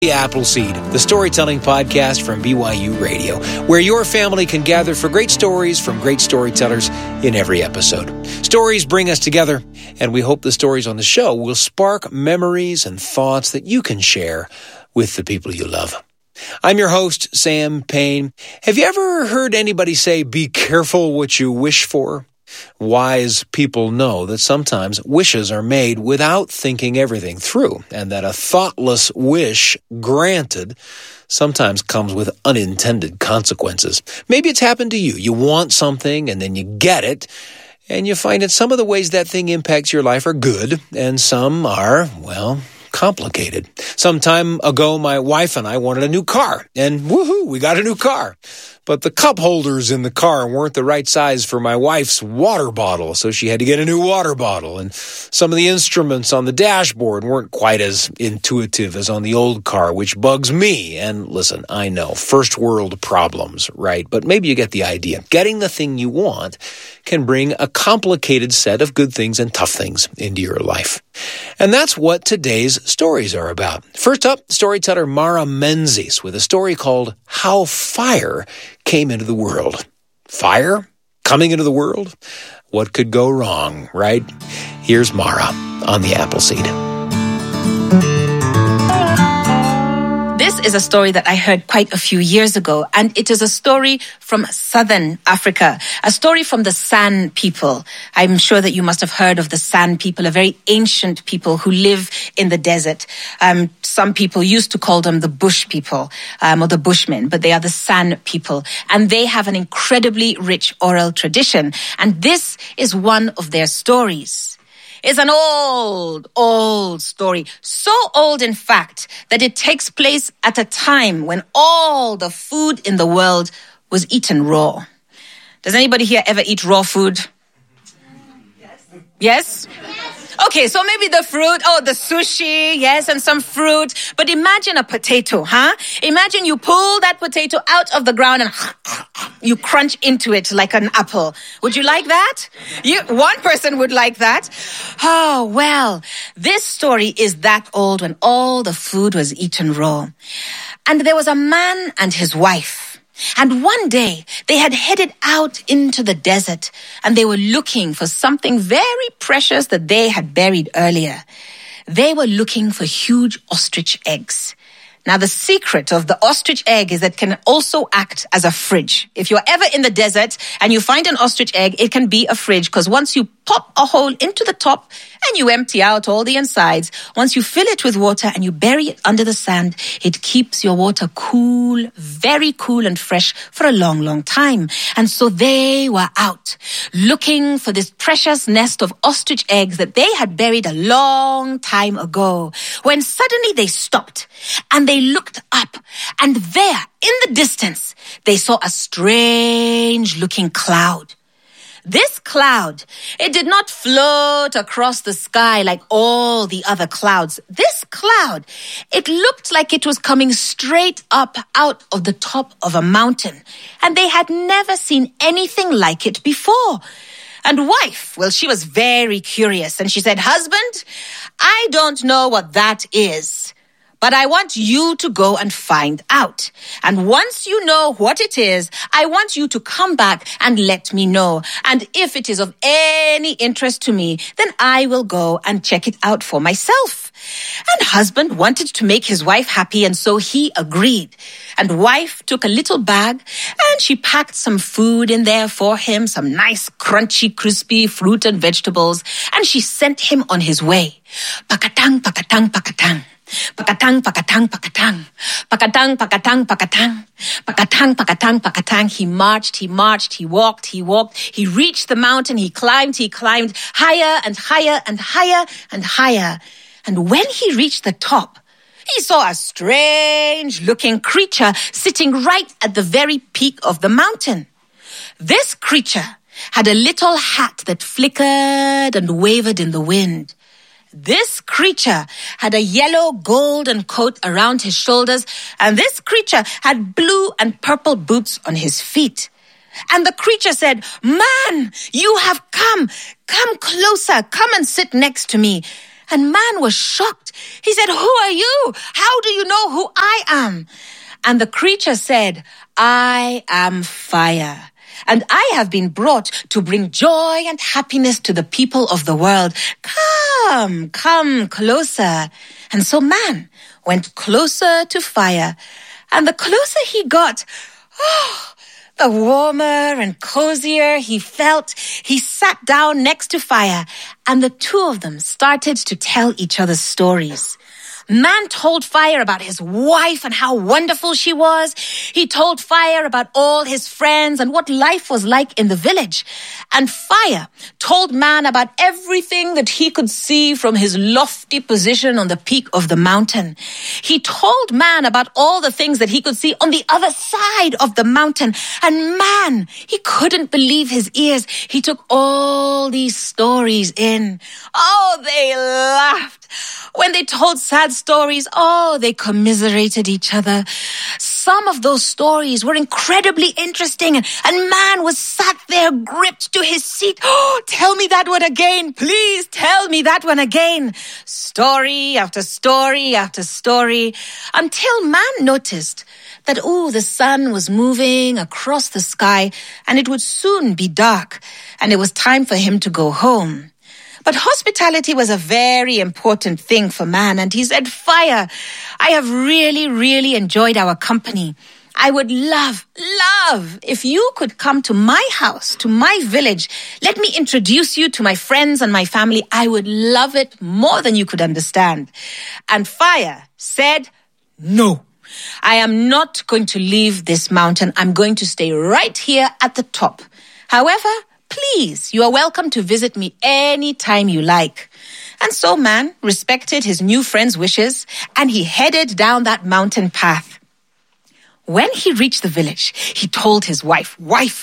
The Appleseed, the storytelling podcast from BYU Radio, where your family can gather for great stories from great storytellers in every episode. Stories bring us together, and we hope the stories on the show will spark memories and thoughts that you can share with the people you love. I'm your host, Sam Payne. Have you ever heard anybody say, be careful what you wish for? Wise people know that sometimes wishes are made without thinking everything through, and that a thoughtless wish granted sometimes comes with unintended consequences. Maybe it's happened to you. You want something, and then you get it, and you find that some of the ways that thing impacts your life are good, and some are, complicated. Some time ago, my wife and I wanted a new car, and woohoo, we got a new car. But the cup holders in the car weren't the right size for my wife's water bottle, so she had to get a new water bottle. And some of the instruments on the dashboard weren't quite as intuitive as on the old car, which bugs me. And listen, I know, first world problems, right? But maybe you get the idea. Getting the thing you want can bring a complicated set of good things and tough things into your life. And that's what today's stories are about. First up, storyteller Mara Menzies with a story called How Fire Came into the World. Fire coming into the world? What could go wrong, right? Here's Mara on the Appleseed. This is a story that I heard quite a few years ago, and it is a story from southern Africa, a story from the San people. I'm sure that you must have heard of the San people, a very ancient people who live in the desert. Some people used to call them the bush people, or the bushmen, but they are the San people, and they have an incredibly rich oral tradition, and this is one of their stories. It's an old story. So old, in fact, that it takes place at a time when all the food in the world was eaten raw. Does anybody here ever eat raw food? Yes? Okay, so maybe the fruit, the sushi, yes, and some fruit. But imagine a potato, huh? Imagine you pull that potato out of the ground and you crunch into it like an apple. Would you like that? One person would like that. Oh, well, this story is that old when all the food was eaten raw. And there was a man and his wife. And one day, they had headed out into the desert, and they were looking for something very precious that they had buried earlier. They were looking for huge ostrich eggs. Now, the secret of the ostrich egg is that it can also act as a fridge. If you're ever in the desert and you find an ostrich egg, it can be a fridge, because once you pop a hole into the top and you empty out all the insides, once you fill it with water and you bury it under the sand, it keeps your water cool, very cool and fresh for a long, long time. And so they were out looking for this precious nest of ostrich eggs that they had buried a long time ago, when suddenly they stopped and they looked up, and there in the distance they saw a strange-looking cloud. This cloud, it did not float across the sky like all the other clouds. This cloud, it looked like it was coming straight up out of the top of a mountain, and they had never seen anything like it before. And wife, well, she was very curious, and she said, "Husband, I don't know what that is, but I want you to go and find out. And once you know what it is, I want you to come back and let me know. And if it is of any interest to me, then I will go and check it out for myself." And husband wanted to make his wife happy, and so he agreed. And wife took a little bag, and she packed some food in there for him, some nice, crunchy, crispy fruit and vegetables, and she sent him on his way. Pakatang, pakatang, pakatang. Pakatang, pakatang, pakatang. Pakatang, pakatang, pakatang. Pakatang, pakatang, pakatang. He marched, he walked. He reached the mountain, he climbed higher and higher and higher and higher. And when he reached the top, he saw a strange-looking creature sitting right at the very peak of the mountain. This creature had a little hat that flickered and wavered in the wind. This creature had a yellow golden coat around his shoulders, and this creature had blue and purple boots on his feet. And the creature said, "Man, you have come. Come closer. Come and sit next to me." And man was shocked. He said, "Who are you? How do you know who I am?" And the creature said, "I am fire. And I have been brought to bring joy and happiness to the people of the world. Come closer." And so man went closer to fire. And the closer he got, the warmer and cozier he felt. He sat down next to fire, and the two of them started to tell each other stories. Man told fire about his wife and how wonderful she was. He told fire about all his friends and what life was like in the village. And fire told man about everything that he could see from his lofty position on the peak of the mountain. He told man about all the things that he could see on the other side of the mountain. And man, he couldn't believe his ears. He took all these stories in. Oh, they laughed. When they told sad stories, they commiserated each other. Some of those stories were incredibly interesting, and man was sat there gripped to his seat. "Oh, tell me that one again. Please tell me that one again." Story after story after story, until man noticed that, the sun was moving across the sky, and it would soon be dark, and it was time for him to go home. But hospitality was a very important thing for man, and he said, "Fire, I have really, really enjoyed our company. I would love if you could come to my house, to my village. Let me introduce you to my friends and my family. I would love it more than you could understand." And fire said, "No. I am not going to leave this mountain. I'm going to stay right here at the top. However, please, you are welcome to visit me anytime you like." And so man respected his new friend's wishes, and he headed down that mountain path. When he reached the village, he told his wife,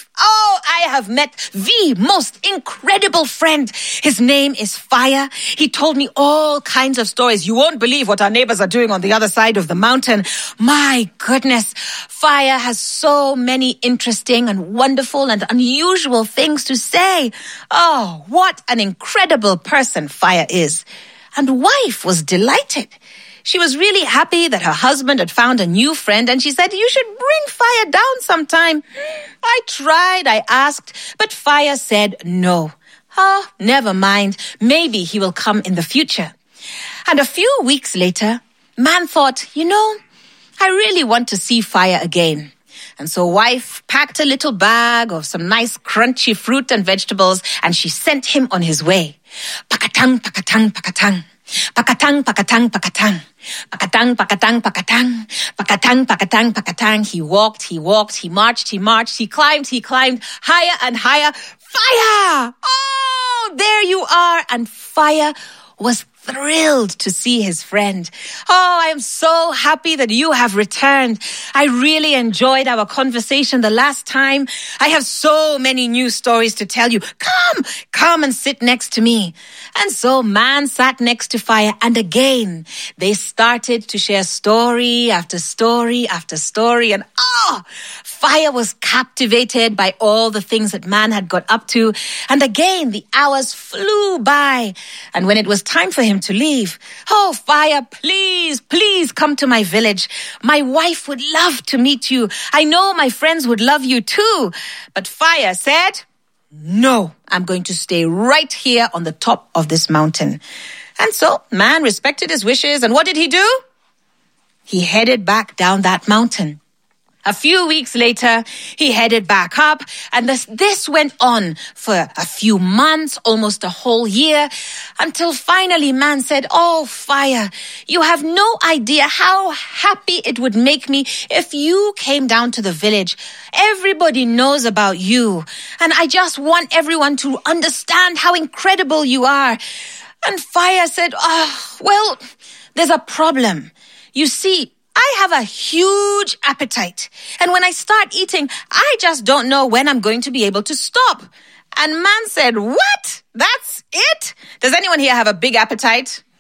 I have met the most incredible friend. His name is Fire. He told me all kinds of stories. You won't believe what our neighbors are doing on the other side of the mountain. My goodness, Fire has so many interesting and wonderful and unusual things to say. Oh, what an incredible person Fire is. And wife was delighted. She was really happy that her husband had found a new friend, and she said, "You should bring Fire down sometime." I tried, I asked, but Fire said no. Never mind. Maybe he will come in the future. And a few weeks later, man thought, I really want to see Fire again. And so wife packed a little bag of some nice crunchy fruit and vegetables, and she sent him on his way. Pakatang, pakatang, pakatang. Pakatang, pakatang, pakatang. Pakatang, pakatang, pakatang. Pakatang, pakatang, pakatang. He walked, he marched, he climbed, higher and higher. Fire! Oh, there you are. And Fire was thrilled to see his friend. I am so happy that you have returned. I really enjoyed our conversation the last time. I have so many new stories to tell you. Come and sit next to me. And so man sat next to Fire, and again, they started to share story after story after story. And Fire was captivated by all the things that man had got up to. And again, the hours flew by. And when it was time for him to leave, Fire, please come to my village. My wife would love to meet you. I know my friends would love you too. But Fire said, "No, I'm going to stay right here on the top of this mountain." And so man respected his wishes. And what did he do? He headed back down that mountain. A few weeks later, he headed back up, and this went on for a few months, almost a whole year, until finally man said, Fire, you have no idea how happy it would make me if you came down to the village. Everybody knows about you, and I just want everyone to understand how incredible you are. And Fire said, well, there's a problem. You see, I have a huge appetite. And when I start eating, I just don't know when I'm going to be able to stop. And man said, "What? That's it? Does anyone here have a big appetite?"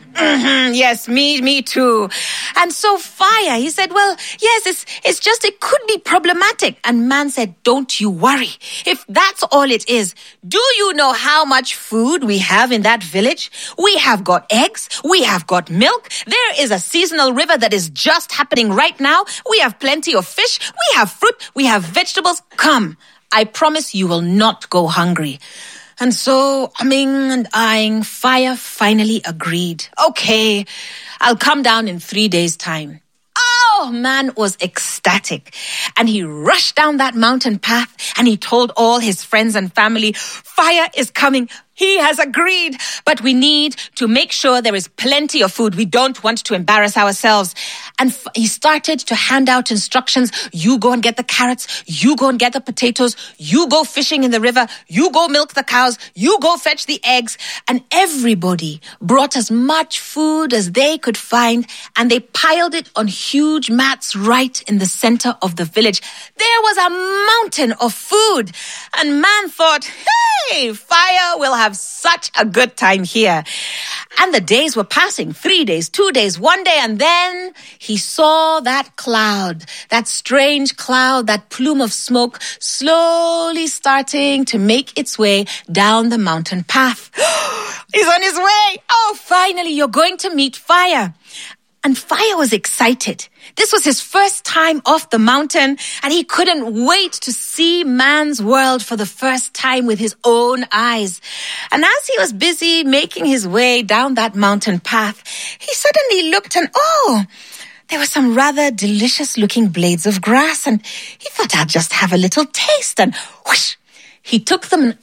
Yes, me too. And so fire, he said, well, yes, it's just, it could be problematic. And man said, don't you worry. If that's all it is, do you know how much food we have in that village? We have got eggs. We have got milk. There is a seasonal river that is just happening right now. We have plenty of fish. We have fruit. We have vegetables. Come, I promise you will not go hungry. And so, umming and eyeing, fire finally agreed. Okay, I'll come down in 3 days' time. Oh, man was ecstatic. And he rushed down that mountain path and he told all his friends and family, fire is coming. He has agreed, but we need to make sure there is plenty of food. We don't want to embarrass ourselves. And he started to hand out instructions. You go and get the carrots. You go and get the potatoes. You go fishing in the river. You go milk the cows. You go fetch the eggs. And everybody brought as much food as they could find, and they piled it on huge mats right in the center of the village. There was a mountain of food. And man thought, hey, fire will have such a good time here. And the days were passing, 3 days, 2 days, 1 day, and then he saw that cloud, that strange cloud, that plume of smoke slowly starting to make its way down the mountain path. He's on his way. Oh, finally, you're going to meet fire. And fire was excited. This was his first time off the mountain, and he couldn't wait to see man's world for the first time with his own eyes. And as he was busy making his way down that mountain path, he suddenly looked and, there were some rather delicious-looking blades of grass, and he thought, I'll just have a little taste, and whoosh, he took them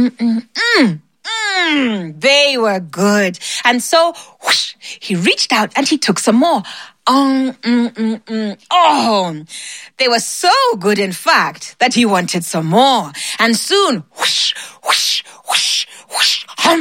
and they were good. And so, whoosh, he reached out and he took some more. Oh, they were so good, in fact, that he wanted some more. And soon, whoosh, whoosh, whoosh, whoosh,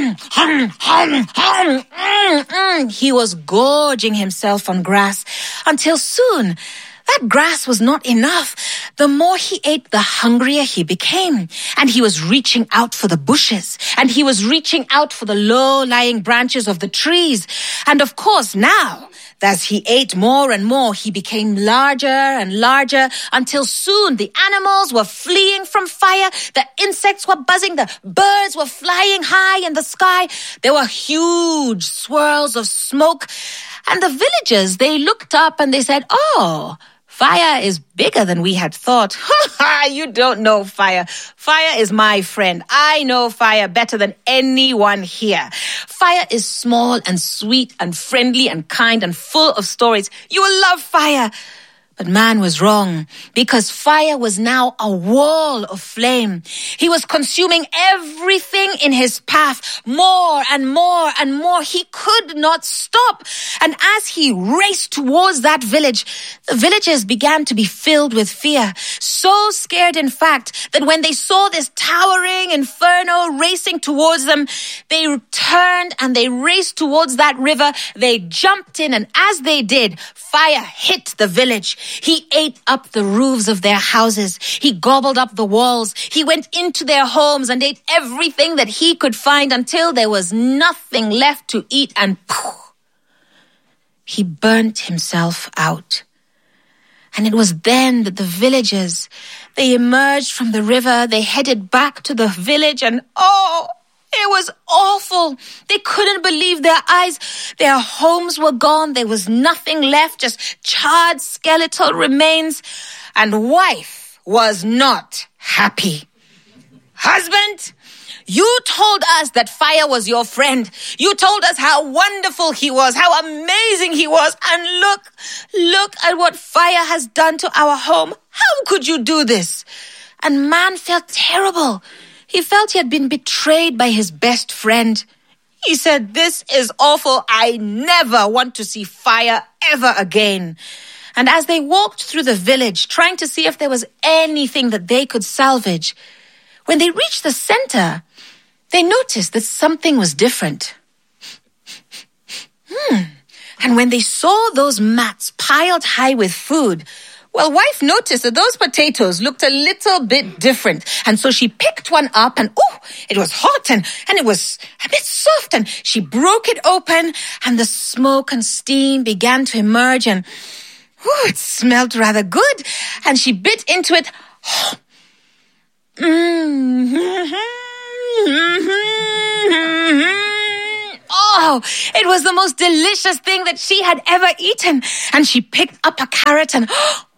he was gorging himself on grass until soon that grass was not enough. The more he ate, the hungrier he became. And he was reaching out for the bushes. And he was reaching out for the low-lying branches of the trees. And of course, now, as he ate more and more, he became larger and larger until soon the animals were fleeing from fire. The insects were buzzing. The birds were flying high in the sky. There were huge swirls of smoke. And the villagers, they looked up and they said, oh, fire is bigger than we had thought. You don't know fire. Fire is my friend. I know fire better than anyone here. Fire is small and sweet and friendly and kind and full of stories. You will love fire. But man was wrong, because fire was now a wall of flame. He was consuming everything in his path, more and more and more. He could not stop. And as he raced towards that village, the villagers began to be filled with fear. So scared, in fact, that when they saw this towering inferno racing towards them, they turned and they raced towards that river. They jumped in, and as they did, fire hit the village. He ate up the roofs of their houses. He gobbled up the walls. He went into their homes and ate everything that he could find until there was nothing left to eat, and poof, he burnt himself out. And it was then that the villagers, they emerged from the river. They headed back to the village, and it was awful. They couldn't believe their eyes. Their homes were gone. There was nothing left, just charred skeletal remains. And wife was not happy. Husband, you told us that fire was your friend. You told us how wonderful he was, how amazing he was. And look at what fire has done to our home. How could you do this? And man felt terrible. He felt he had been betrayed by his best friend. He said, this is awful. I never want to see fire ever again. And as they walked through the village, trying to see if there was anything that they could salvage, when they reached the center, they noticed that something was different. And when they saw those mats piled high with food, Well, wife noticed that those potatoes looked a little bit different. And so she picked one up and, it was hot and it was a bit soft. And she broke it open and the smoke and steam began to emerge and, it smelled rather good. And she bit into it. Oh, it was the most delicious thing that she had ever eaten. And she picked up a carrot and,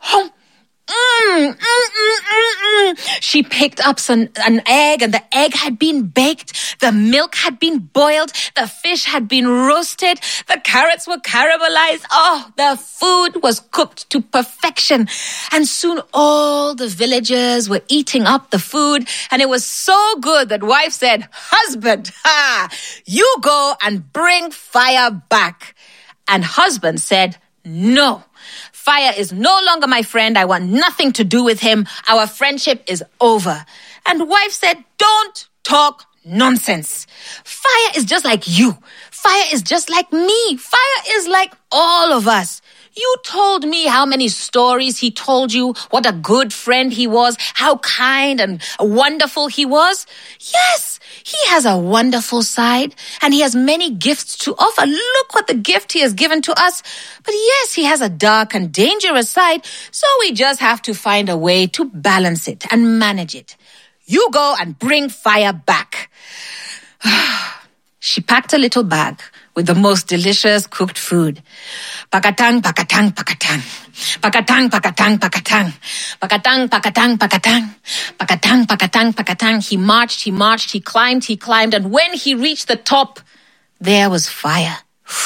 she picked up an egg, and the egg had been baked, the milk had been boiled, the fish had been roasted, the carrots were caramelized. Oh, the food was cooked to perfection. And soon all the villagers were eating up the food, and it was so good that wife said, "Husband, you go and bring fire back." And husband said, "No. Fire is no longer my friend. I want nothing to do with him. Our friendship is over." And wife said, "Don't talk nonsense. Fire is just like you. Fire is just like me. Fire is like all of us. You told me how many stories he told you, what a good friend he was, how kind and wonderful he was. Yes, he has a wonderful side, and he has many gifts to offer. Look what the gift he has given to us. But yes, he has a dark and dangerous side, so we just have to find a way to balance it and manage it. You go and bring fire back." She packed a little bag with the most delicious cooked food. Pakatang, pakatang, pakatang. Pakatang, pakatang, pakatang. Pakatang, pakatang, pakatang. Pakatang, pakatang, pakatang. He marched, he climbed, and when he reached the top, there was fire.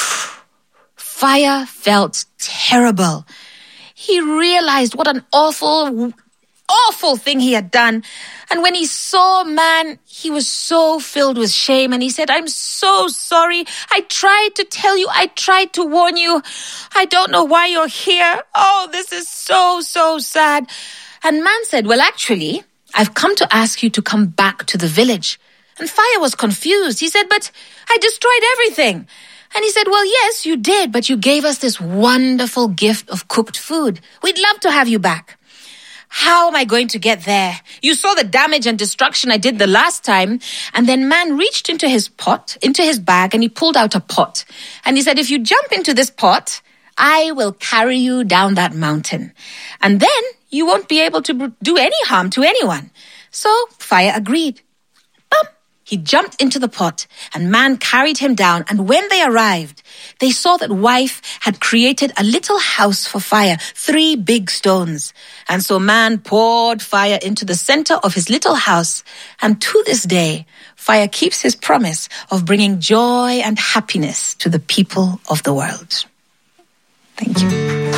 Fire felt terrible. He realized what an awful thing he had done. And when he saw man, he was so filled with shame, and he said, "I'm so sorry. I tried to tell you. I tried to warn you. I don't know why you're here. Oh, this is so, so sad." And man said, "Well, actually, I've come to ask you to come back to the village." And Fire was confused. He said, "But I destroyed everything." And he said, "Well, yes, you did, but you gave us this wonderful gift of cooked food. We'd love to have you back." "How am I going to get there? You saw the damage and destruction I did the last time." And then man reached into his bag, and he pulled out a pot. And he said, "If you jump into this pot, I will carry you down that mountain. And then you won't be able to do any harm to anyone." So Fire agreed. He jumped into the pot, and man carried him down. And when they arrived, they saw that wife had created a little house for Fire, 3 big stones. And so man poured fire into the center of his little house. And to this day, Fire keeps his promise of bringing joy and happiness to the people of the world. Thank you.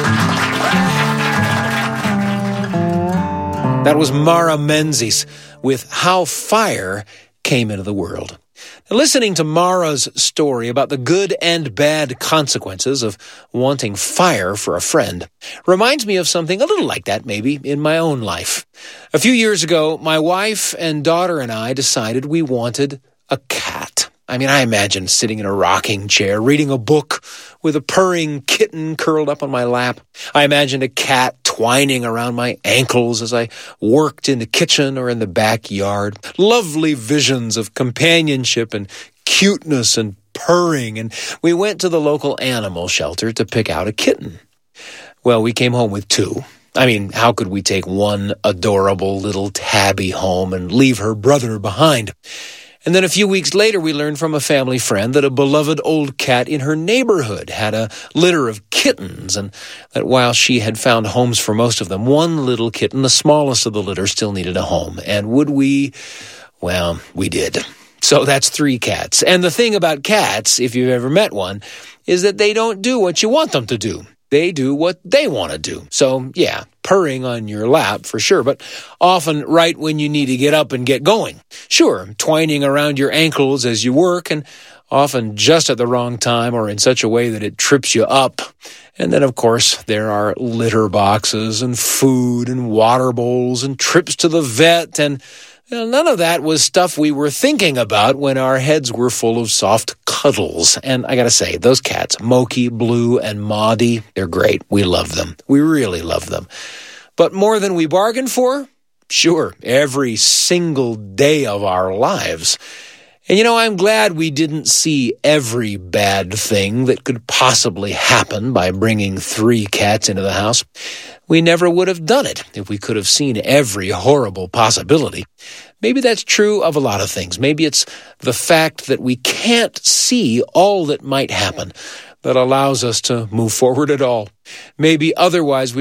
That was Mara Menzies with How Fire Came into the World. Now, listening to Mara's story about the good and bad consequences of wanting fire for a friend reminds me of something a little like that maybe in my own life. A few years ago, my wife and daughter and I decided we wanted a cat. I mean, I imagine sitting in a rocking chair, reading a book with a purring kitten curled up on my lap. I imagined a cat twining around my ankles as I worked in the kitchen or in the backyard. Lovely visions of companionship and cuteness and purring, and we went to the local animal shelter to pick out a kitten. Well, we came home with 2. I mean, how could we take one adorable little tabby home and leave her brother behind? And then a few weeks later, we learned from a family friend that a beloved old cat in her neighborhood had a litter of kittens, and that while she had found homes for most of them, one little kitten, the smallest of the litter, still needed a home. And would we? Well, we did. So that's 3 cats. And the thing about cats, if you've ever met one, is that they don't do what you want them to do. They do what they want to do. So, yeah, purring on your lap for sure, but often right when you need to get up and get going. Sure, twining around your ankles as you work, and often just at the wrong time or in such a way that it trips you up. And then, of course, there are litter boxes and food and water bowls and trips to the vet, and none of that was stuff we were thinking about when our heads were full of soft cuddles. And I gotta say, those cats, Moki, Blue, and Maudie, they're great. We love them. We really love them. But more than we bargained for? Sure, every single day of our lives. And I'm glad we didn't see every bad thing that could possibly happen by bringing 3 cats into the house. We never would have done it if we could have seen every horrible possibility. Maybe that's true of a lot of things. Maybe it's the fact that we can't see all that might happen that allows us to move forward at all. Maybe otherwise